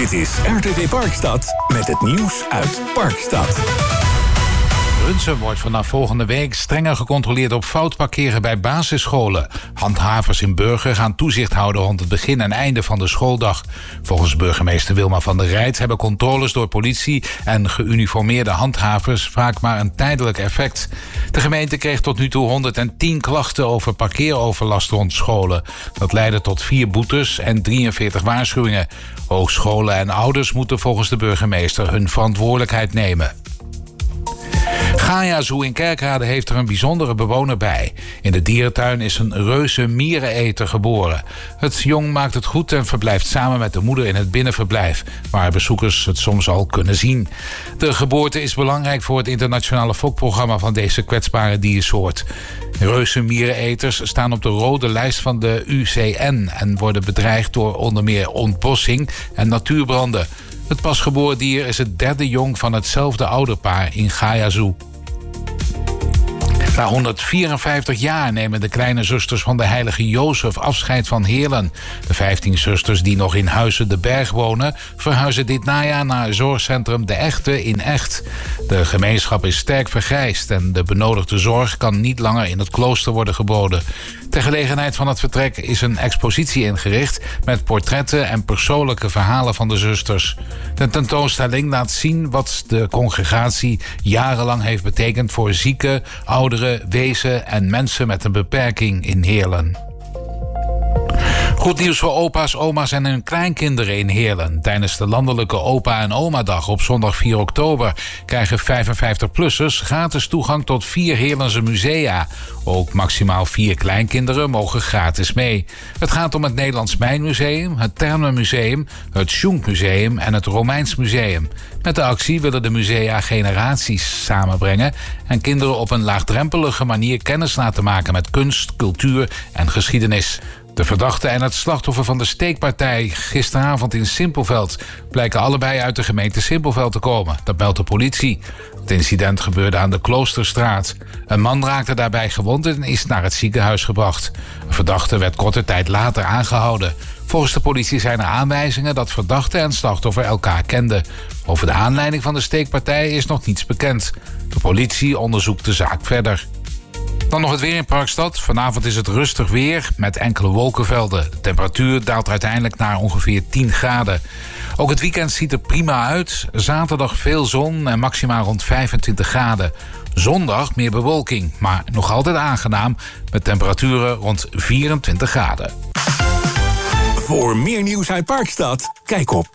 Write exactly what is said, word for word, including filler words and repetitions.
Dit is R T V Parkstad met het nieuws uit Parkstad. Brunsum wordt vanaf volgende week strenger gecontroleerd op fout parkeren bij basisscholen. Handhavers in Burger gaan toezicht houden rond het begin en einde van de schooldag. Volgens burgemeester Wilma van der Rijt hebben controles door politie en geuniformeerde handhavers vaak maar een tijdelijk effect. De gemeente kreeg tot nu toe honderdtien klachten over parkeeroverlast rond scholen. Dat leidde tot vier boetes en drieënveertig waarschuwingen. Hogescholen en ouders moeten volgens de burgemeester hun verantwoordelijkheid nemen. Gaia Zoo in Kerkrade heeft er een bijzondere bewoner bij. In de dierentuin is een reuze miereneter geboren. Het jong maakt het goed en verblijft samen met de moeder in het binnenverblijf, waar bezoekers het soms al kunnen zien. De geboorte is belangrijk voor het internationale fokprogramma van deze kwetsbare diersoort. Reuze miereneters staan op de rode lijst van de U C N en worden bedreigd door onder meer ontbossing en natuurbranden. Het pasgeboren dier is het derde jong van hetzelfde ouderpaar in Gaia Zoo. Na honderdvierenvijftig jaar nemen de kleine zusters van de heilige Jozef afscheid van Heerlen. De vijftien zusters die nog in Huizen de Berg wonen, verhuizen dit najaar naar zorgcentrum De Echte in Echt. De gemeenschap is sterk vergrijsd en de benodigde zorg kan niet langer in het klooster worden geboden. Ter gelegenheid van het vertrek is een expositie ingericht met portretten en persoonlijke verhalen van de zusters. De tentoonstelling laat zien wat de congregatie jarenlang heeft betekend voor zieken, ouderen, wezen en mensen met een beperking in Heerlen. Goed nieuws voor opa's, oma's en hun kleinkinderen in Heerlen. Tijdens de landelijke opa- en oma-dag op zondag vier oktober... krijgen vijfenvijftig-plussers gratis toegang tot vier Heerlense musea. Ook maximaal vier kleinkinderen mogen gratis mee. Het gaat om het Nederlands Mijnmuseum, het Thermenmuseum, het Sjonkmuseum en het Romeins Museum. Met de actie willen de musea generaties samenbrengen en kinderen op een laagdrempelige manier kennis laten maken met kunst, cultuur en geschiedenis. De verdachte en het slachtoffer van de steekpartij gisteravond in Simpelveld blijken allebei uit de gemeente Simpelveld te komen. Dat meldt de politie. Het incident gebeurde aan de Kloosterstraat. Een man raakte daarbij gewond en is naar het ziekenhuis gebracht. Een verdachte werd korte tijd later aangehouden. Volgens de politie zijn er aanwijzingen dat verdachte en slachtoffer elkaar kenden. Over de aanleiding van de steekpartij is nog niets bekend. De politie onderzoekt de zaak verder. Dan nog het weer in Parkstad. Vanavond is het rustig weer met enkele wolkenvelden. De temperatuur daalt uiteindelijk naar ongeveer tien graden. Ook het weekend ziet er prima uit. Zaterdag veel zon en maximaal rond vijfentwintig graden. Zondag meer bewolking, maar nog altijd aangenaam met temperaturen rond vierentwintig graden. Voor meer nieuws uit Parkstad, kijk op